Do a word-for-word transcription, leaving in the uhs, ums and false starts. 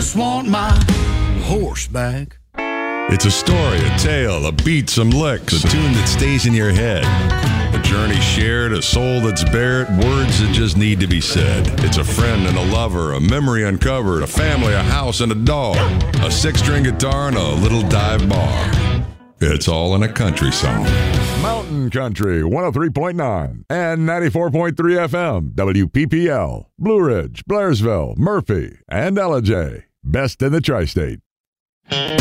just want my horse back. It's a story, a tale, a beat, some licks, a tune that stays in your head. A journey shared, a soul that's bared, words that just need to be said. It's a friend and a lover, a memory uncovered, a family, a house, and a dog, a six-string guitar, and a little dive bar. It's all in a country song. Mountain Country one oh three point nine and ninety-four point three F M, W P P L, Blue Ridge, Blairsville, Murphy, and Ellijay. Best in the tri-state.